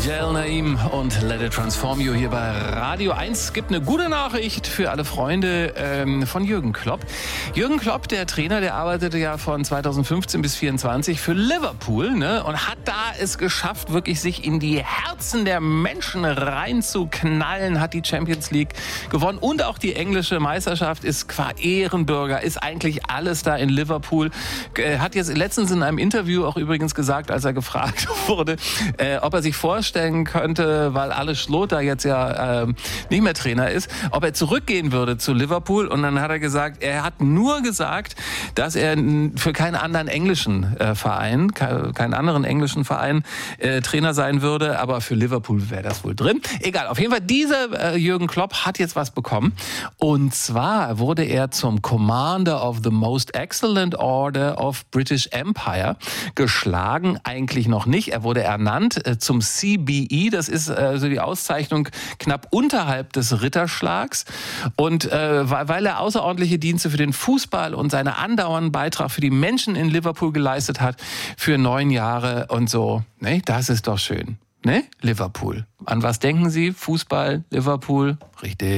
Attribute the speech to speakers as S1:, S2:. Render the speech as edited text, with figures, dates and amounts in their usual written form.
S1: Jel Naim und Let It Transform You hier bei Radio 1. Es gibt eine gute Nachricht für alle Freunde von Jürgen Klopp. Jürgen Klopp, der Trainer, der arbeitete ja von 2015 bis 2024 für Liverpool, ne, und hat da es geschafft, wirklich sich in die Herzen der Menschen reinzuknallen, hat die Champions League gewonnen und auch die englische Meisterschaft, ist qua Ehrenbürger, ist eigentlich alles da in Liverpool. Hat jetzt letztens in einem Interview auch übrigens gesagt, als er gefragt wurde, ob er sich vorstellen könnte, weil Ales Schloter jetzt ja nicht mehr Trainer ist, ob er zurückgehen würde zu Liverpool. Und dann hat er gesagt, er hat nur gesagt, dass er für keinen anderen englischen Verein, keinen anderen englischen Verein Trainer sein würde, aber für Liverpool wäre das wohl drin. Egal, auf jeden Fall, dieser Jürgen Klopp hat jetzt was bekommen. Und zwar wurde er zum Commander of the Most Excellent Order of British Empire geschlagen. Eigentlich noch nicht. Er wurde ernannt zum CBE. Das ist also die Auszeichnung knapp unterhalb des Ritterschlags. Und weil er außerordentliche Dienste für den Fußball und seinen andauernden Beitrag für die Menschen in Liverpool geleistet hat, für 9 Jahre und so. Ne? Das ist doch schön. Ne? Liverpool. An was denken Sie? Fußball, Liverpool? Richtig.